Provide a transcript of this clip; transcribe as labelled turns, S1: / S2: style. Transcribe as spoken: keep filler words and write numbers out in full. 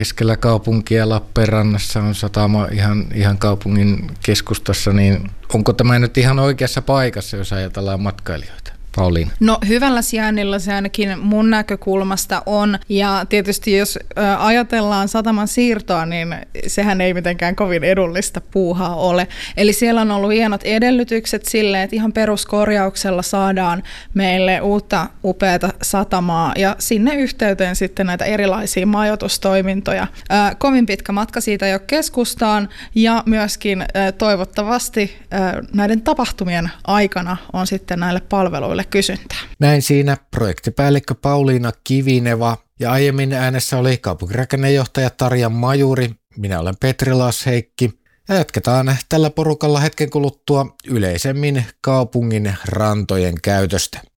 S1: Keskellä kaupunkia Lappeenrannassa on satama ihan, ihan kaupungin keskustassa, niin onko tämä nyt ihan oikeassa paikassa, jos ajatellaan matkailijoita? Pauliina.
S2: No hyvällä sijainnilla se ainakin mun näkökulmasta on, ja tietysti jos ä, ajatellaan sataman siirtoa, niin sehän ei mitenkään kovin edullista puuhaa ole. Eli siellä on ollut hienot edellytykset sille, että ihan peruskorjauksella saadaan meille uutta upeata satamaa ja sinne yhteyteen sitten näitä erilaisia majoitustoimintoja. Ä, kovin pitkä matka siitä jo keskustaan ja myöskin ä, toivottavasti ä, näiden tapahtumien aikana on sitten näille palveluille kysyntää.
S3: Näin siinä projektipäällikkö Pauliina Kivineva ja aiemmin äänessä oli kaupunkirakennejohtaja Tarja Majuri. Minä olen Petri Lass-Heikki ja jatketaan tällä porukalla hetken kuluttua yleisemmin kaupungin rantojen käytöstä.